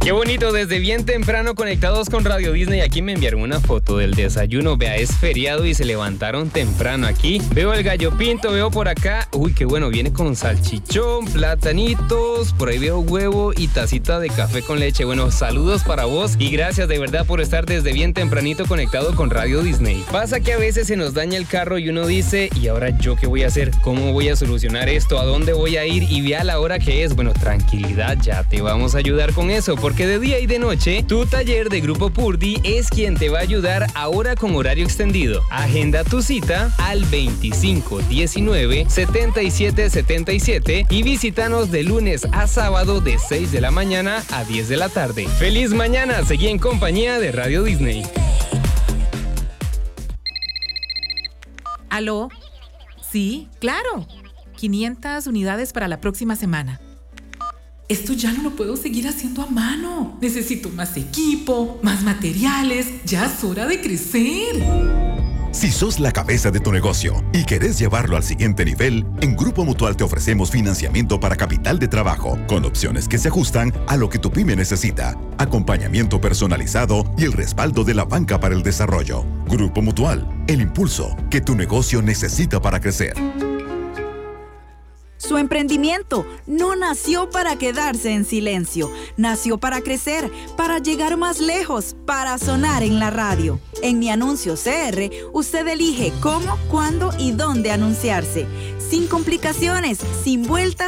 Qué bonito, desde bien temprano conectados con Radio Disney. Aquí me enviaron una foto del desayuno. Vea, es feriado y se levantaron temprano aquí. Veo el gallo pinto, veo por acá. Uy, qué bueno, viene con salchichón, platanitos, por ahí veo huevo y tacita de café con leche. Bueno, saludos para vos y gracias de verdad por estar desde bien tempranito conectado con Radio Disney. Pasa que a veces se nos daña el carro y uno dice, ¿y ahora yo qué voy a hacer? ¿Cómo voy a solucionar esto? ¿A dónde voy a ir? Y vea la hora que es. Bueno, tranquilidad, ya te vamos a ayudar con eso, porque de día y de noche, tu taller de Grupo Purdy es quien te va a ayudar ahora con horario extendido. Agenda tu cita al 2519-7777 y visítanos de lunes a sábado de 6 de la mañana a 10 de la tarde. ¡Feliz mañana! Seguí en compañía de Radio Disney. ¿Aló? Sí, claro. 500 unidades para la próxima semana. Esto ya no lo puedo seguir haciendo a mano. Necesito más equipo, más materiales. Ya es hora de crecer. Si sos la cabeza de tu negocio y querés llevarlo al siguiente nivel, en Grupo Mutual te ofrecemos financiamiento para capital de trabajo, con opciones que se ajustan a lo que tu pyme necesita, acompañamiento personalizado y el respaldo de la banca para el desarrollo. Grupo Mutual, el impulso que tu negocio necesita para crecer. Su emprendimiento no nació para quedarse en silencio, nació para crecer, para llegar más lejos, para sonar en la radio. En Mi Anuncio CR, usted elige cómo, cuándo y dónde anunciarse, sin complicaciones, sin vueltas